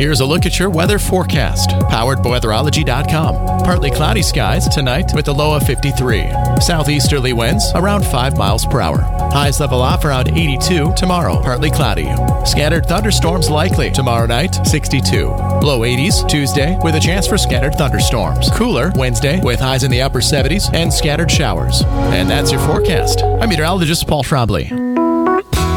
Here's a look at your weather forecast, powered by weatherology.com. Partly cloudy skies tonight with a low of 53. Southeasterly winds around 5 miles per hour. Highs level off around 82 tomorrow, partly cloudy. Scattered thunderstorms likely tomorrow night, 62. Low 80s Tuesday with a chance for scattered thunderstorms. Cooler Wednesday with highs in the upper 70s and scattered showers. And that's your forecast. I'm meteorologist Paul Trombley.